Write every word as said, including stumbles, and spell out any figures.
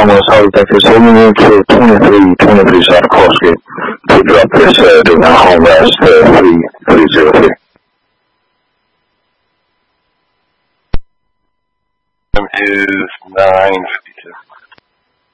Thomas, how you think it's heading into twenty-three, twenty-three South Crossgate. Picked up this Saturday, now home last uh, three, three zero three. Time is nine fifty-two.